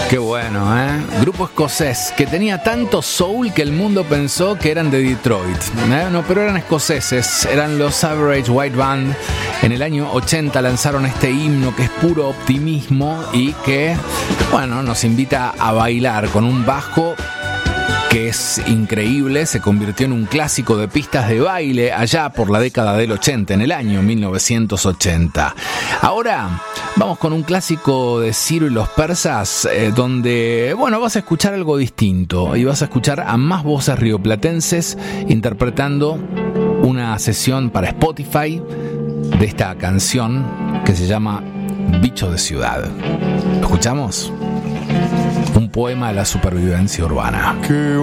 Qué bueno, ¿eh? Grupo escocés que tenía tanto soul que el mundo pensó que eran de Detroit. No, pero eran escoceses, eran los Average White Band. En el año 80 lanzaron este himno que es puro optimismo y que, bueno, nos invita a bailar con un bajo que es increíble. Se convirtió en un clásico de pistas de baile allá por la década del 80, en el año 1980. Ahora vamos con un clásico de Ciro y los Persas, donde, bueno, vas a escuchar algo distinto y vas a escuchar a más voces rioplatenses interpretando una sesión para Spotify de esta canción que se llama Bicho de Ciudad. ¿Lo escuchamos? Un poema de la supervivencia urbana.